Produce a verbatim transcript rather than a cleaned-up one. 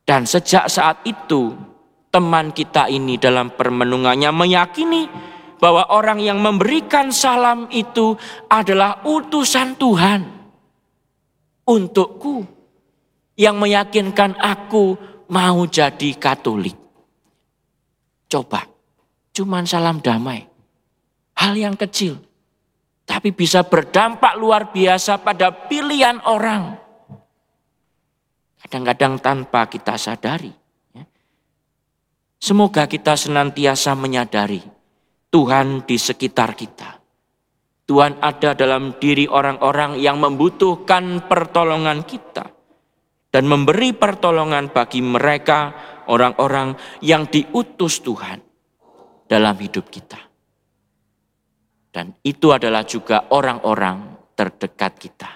Dan sejak saat itu, teman kita ini dalam permenungannya meyakini bahwa orang yang memberikan salam itu adalah utusan Tuhan untukku, yang meyakinkan aku mau jadi Katolik. Coba, cuman salam damai, hal yang kecil, tapi bisa berdampak luar biasa pada pilihan orang. Kadang-kadang tanpa kita sadari. Semoga kita senantiasa menyadari Tuhan di sekitar kita. Tuhan ada dalam diri orang-orang yang membutuhkan pertolongan kita. Dan memberi pertolongan bagi mereka, orang-orang yang diutus Tuhan dalam hidup kita. Dan itu adalah juga orang-orang terdekat kita.